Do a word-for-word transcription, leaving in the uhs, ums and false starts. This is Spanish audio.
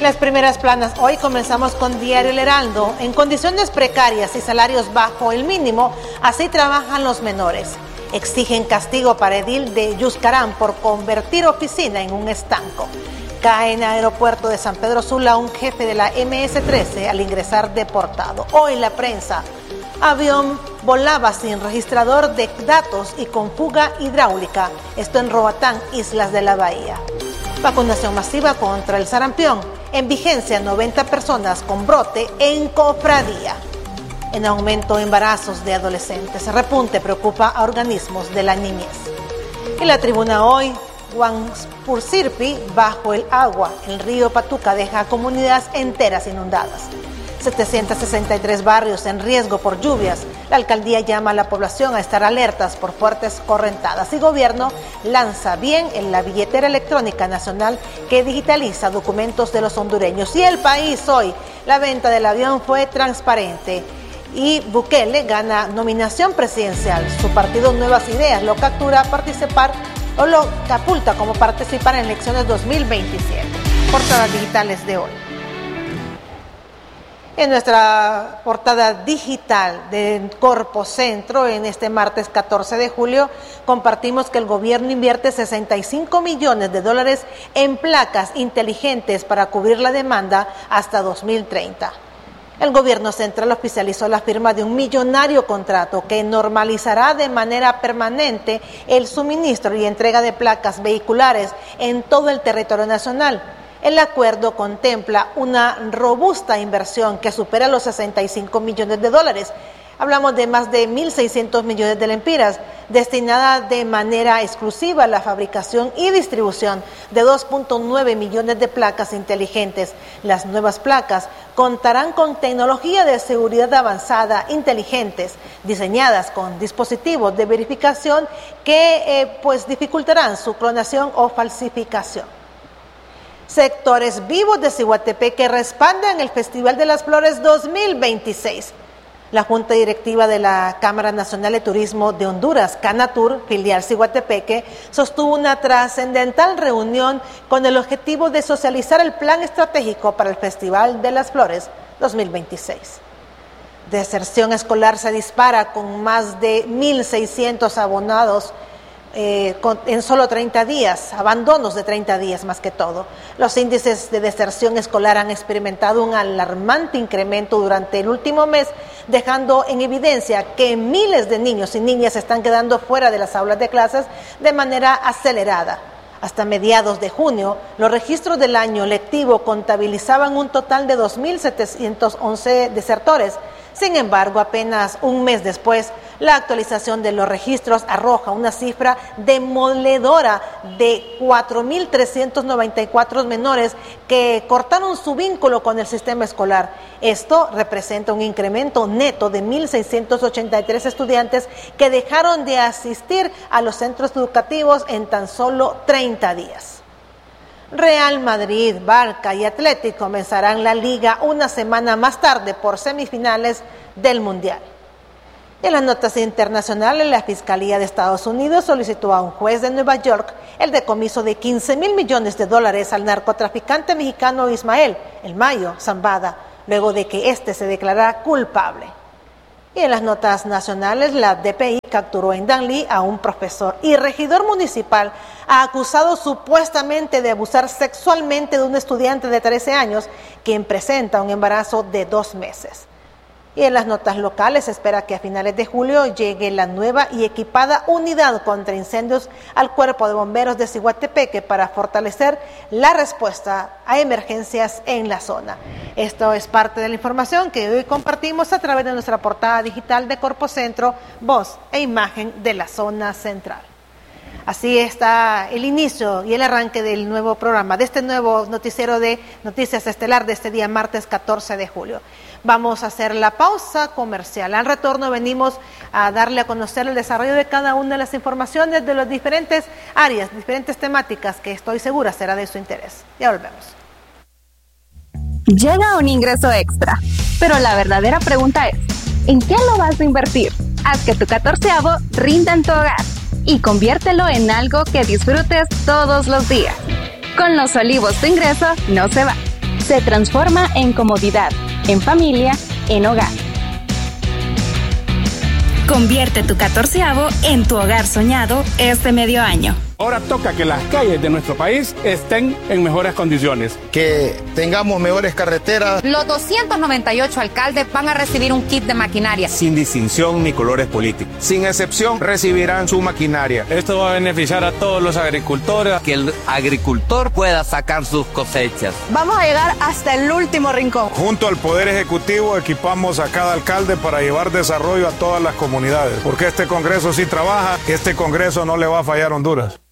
Las primeras planas. Hoy comenzamos con Diario El Heraldo. En condiciones precarias y salarios bajo el mínimo, así trabajan los menores. Exigen castigo para edil de Yuscarán por convertir oficina en un estanco. Cae en el aeropuerto de San Pedro Sula un jefe de la eme ese trece al ingresar deportado. Hoy la prensa. Avión volaba sin registrador de datos y con fuga hidráulica. Esto en Roatán, Islas de la Bahía. Vacunación masiva contra el sarampión. En vigencia, noventa personas con brote en Cofradía. En aumento embarazos de adolescentes. Repunte preocupa a organismos de la niñez. En la tribuna hoy, Huanspurcirpi bajo el agua. El río Patuca deja a comunidades enteras inundadas. setecientos sesenta y tres barrios en riesgo por lluvias. La alcaldía llama a la población a estar alertas por fuertes correntadas y gobierno lanza bien en la billetera electrónica nacional que digitaliza documentos de los hondureños. Y El País hoy, la venta del avión fue transparente y Bukele gana nominación presidencial. Su partido Nuevas Ideas lo captura a participar o lo catapulta como participar en elecciones dos mil veintisiete. Portadas digitales de hoy. En nuestra portada digital de Corpo Centro, en este martes catorce de julio, compartimos que el gobierno invierte sesenta y cinco millones de dólares en placas inteligentes para cubrir la demanda hasta dos mil treinta. El gobierno central oficializó la firma de un millonario contrato que normalizará de manera permanente el suministro y entrega de placas vehiculares en todo el territorio nacional. El acuerdo contempla una robusta inversión que supera los sesenta y cinco millones de dólares. Hablamos de más de mil seiscientos millones de lempiras, destinada de manera exclusiva a la fabricación y distribución de dos punto nueve millones de placas inteligentes. Las nuevas placas contarán con tecnología de seguridad avanzada inteligentes, diseñadas con dispositivos de verificación que eh, pues dificultarán su clonación o falsificación. Sectores vivos de Ciguatepeque respaldan el Festival de las Flores dos mil veintiséis. La Junta Directiva de la Cámara Nacional de Turismo de Honduras, Canatur, filial Ciguatepeque, sostuvo una trascendental reunión con el objetivo de socializar el plan estratégico para el Festival de las Flores dos mil veintiséis. Deserción escolar se dispara con más de mil seiscientos abonados Eh, con, en solo treinta días, abandonos de treinta días más que todo. Los índices de deserción escolar han experimentado un alarmante incremento durante el último mes, dejando en evidencia que miles de niños y niñas están quedando fuera de las aulas de clases de manera acelerada. Hasta mediados de junio, los registros del año lectivo contabilizaban un total de dos mil setecientos once desertores. Sin embargo, apenas un mes después, la actualización de los registros arroja una cifra demoledora de cuatro mil trescientos noventa y cuatro menores que cortaron su vínculo con el sistema escolar. Esto representa un incremento neto de mil seiscientos ochenta y tres estudiantes que dejaron de asistir a los centros educativos en tan solo treinta días. Real Madrid, Barça y Atlético comenzarán la liga una semana más tarde por semifinales del Mundial. En las notas internacionales, la Fiscalía de Estados Unidos solicitó a un juez de Nueva York el decomiso de quince mil millones de dólares al narcotraficante mexicano Ismael El Mayo Zambada, luego de que éste se declarara culpable. Y en las notas nacionales, la D P I capturó en Danlí a un profesor y regidor municipal acusado supuestamente de abusar sexualmente de un estudiante de trece años, quien presenta un embarazo de dos meses. Y en las notas locales se espera que a finales de julio llegue la nueva y equipada unidad contra incendios al Cuerpo de Bomberos de Ciguatepeque para fortalecer la respuesta a emergencias en la zona. Esto es parte de la información que hoy compartimos a través de nuestra portada digital de Corpo Centro, voz e imagen de la zona central. Así está el inicio y el arranque del nuevo programa, de este nuevo noticiero de Noticias Estelar de este día martes catorce de julio. Vamos a hacer la pausa comercial. Al retorno venimos a darle a conocer el desarrollo de cada una de las informaciones de las diferentes áreas, diferentes temáticas que estoy segura será de su interés. Ya volvemos. Llega un ingreso extra, pero la verdadera pregunta es, ¿en qué lo vas a invertir? Haz que tu catorceavo rinda en tu hogar y conviértelo en algo que disfrutes todos los días. Con Los Olivos tu ingreso no se va. se transforma en comodidad, en familia, en hogar. Convierte tu catorceavo en tu hogar soñado este medio año. Ahora toca que las calles de nuestro país estén en mejores condiciones. Que tengamos mejores carreteras. Los doscientos noventa y ocho alcaldes van a recibir un kit de maquinaria. Sin distinción ni colores políticos. Sin excepción recibirán su maquinaria. Esto va a beneficiar a todos los agricultores. Que el agricultor pueda sacar sus cosechas. Vamos a llegar hasta el último rincón. Junto al Poder Ejecutivo equipamos a cada alcalde para llevar desarrollo a todas las comunidades. Porque este Congreso sí trabaja, este Congreso no le va a fallar a Honduras.